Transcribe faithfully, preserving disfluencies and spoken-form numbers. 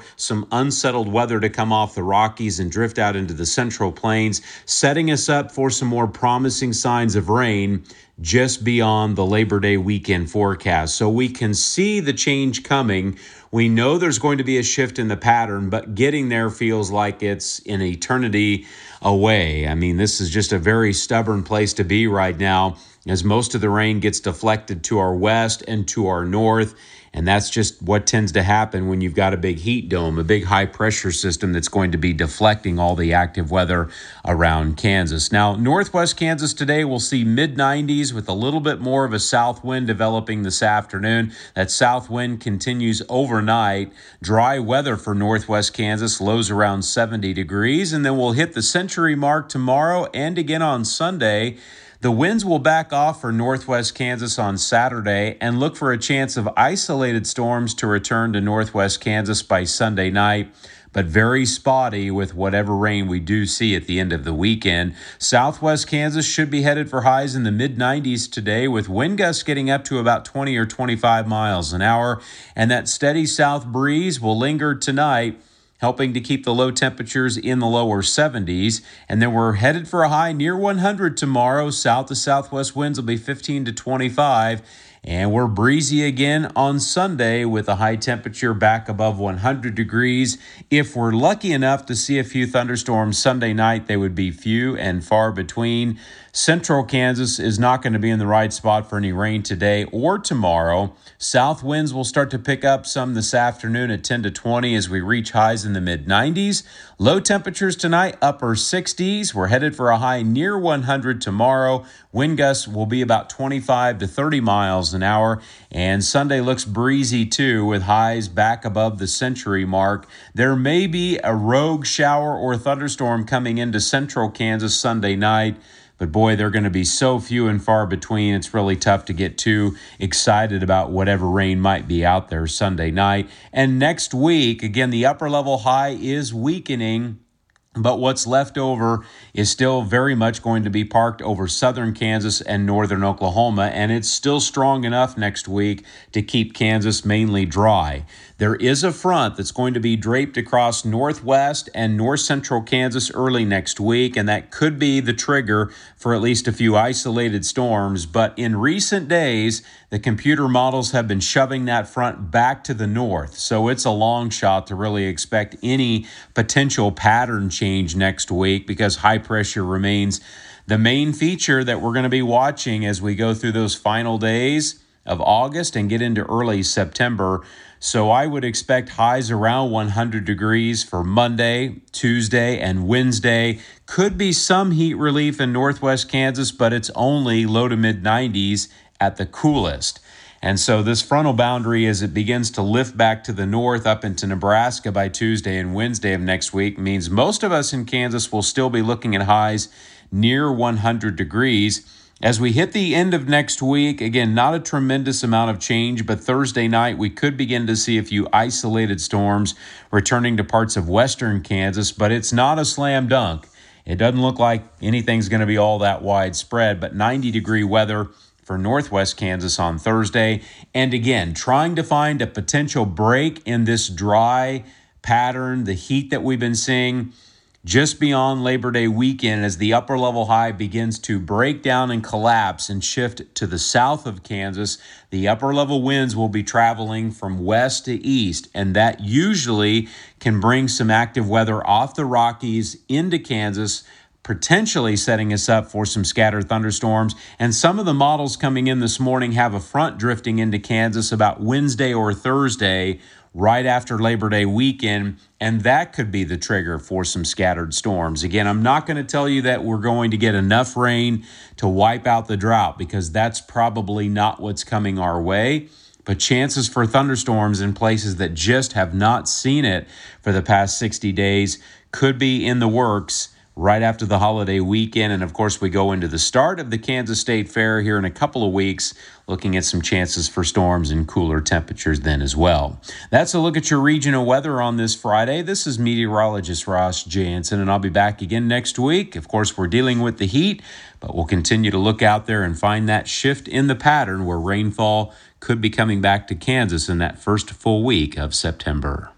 some unsettled weather to come off the Rockies and drift out into the Central Plains, setting us up for some more promising signs of rain just beyond the Labor Day weekend forecast. So we can see the change coming. We know there's going to be a shift in the pattern, but getting there feels like it's an eternity away. I mean, this is just a very stubborn place to be right now, as most of the rain gets deflected to our west and to our north. And that's just what tends to happen when you've got a big heat dome, a big high pressure system that's going to be deflecting all the active weather around Kansas. Now, northwest Kansas today will see mid nineties with a little bit more of a south wind developing this afternoon. That south wind continues overnight. Dry weather for northwest Kansas, lows around seventy degrees, and then we'll hit the century mark tomorrow and again on Sunday. The winds will back off for northwest Kansas on Saturday and look for a chance of isolated storms to return to northwest Kansas by Sunday night, but very spotty with whatever rain we do see at the end of the weekend. Southwest Kansas should be headed for highs in the mid nineties today, with wind gusts getting up to about twenty or twenty-five miles an hour, and that steady south breeze will linger tonight, helping to keep the low temperatures in the lower seventies. And then we're headed for a high near one hundred tomorrow. South to southwest winds will be fifteen to twenty-five. And we're breezy again on Sunday with a high temperature back above one hundred degrees. If we're lucky enough to see a few thunderstorms Sunday night, they would be few and far between. Central Kansas is not going to be in the right spot for any rain today or tomorrow. South winds will start to pick up some this afternoon at ten to twenty as we reach highs in the mid nineties. Low temperatures tonight, upper sixties. We're headed for a high near one hundred tomorrow. Wind gusts will be about twenty-five to thirty miles an hour. And Sunday looks breezy too, with highs back above the century mark. There may be a rogue shower or thunderstorm coming into central Kansas Sunday night. But boy, they're going to be so few and far between, it's really tough to get too excited about whatever rain might be out there Sunday night. And next week, again, the upper level high is weakening, but what's left over is still very much going to be parked over southern Kansas and northern Oklahoma, and it's still strong enough next week to keep Kansas mainly dry. There is a front that's going to be draped across northwest and north central Kansas early next week, and that could be the trigger for at least a few isolated storms. But in recent days, the computer models have been shoving that front back to the north, so it's a long shot to really expect any potential pattern change next week, because high pressure remains the main feature that we're going to be watching as we go through those final days of August and get into early September. So I would expect highs around one hundred degrees for Monday, Tuesday, and Wednesday. Could be some heat relief in northwest Kansas, but it's only low to mid nineties at the coolest. And so this frontal boundary, as it begins to lift back to the north up into Nebraska by Tuesday and Wednesday of next week, means most of us in Kansas will still be looking at highs near one hundred degrees. As we hit the end of next week, again, not a tremendous amount of change, but Thursday night we could begin to see a few isolated storms returning to parts of western Kansas, but it's not a slam dunk. It doesn't look like anything's going to be all that widespread, but ninety degree weather for northwest Kansas on Thursday. And again, trying to find a potential break in this dry pattern, the heat that we've been seeing just beyond Labor Day weekend, as the upper level high begins to break down and collapse and shift to the south of Kansas. The upper level winds will be traveling from west to east, and that usually can bring some active weather off the Rockies into Kansas, potentially setting us up for some scattered thunderstorms. And some of the models coming in this morning have a front drifting into Kansas about Wednesday or Thursday, right after Labor Day weekend, and that could be the trigger for some scattered storms. Again, I'm not going to tell you that we're going to get enough rain to wipe out the drought, because that's probably not what's coming our way. But chances for thunderstorms in places that just have not seen it for the past sixty days could be in the works right after the holiday weekend. And of course, we go into the start of the Kansas State Fair here in a couple of weeks, looking at some chances for storms and cooler temperatures then as well. That's a look at your regional weather on this Friday. This is meteorologist Ross Jansen, and I'll be back again next week. Of course, we're dealing with the heat, but we'll continue to look out there and find that shift in the pattern where rainfall could be coming back to Kansas in that first full week of September.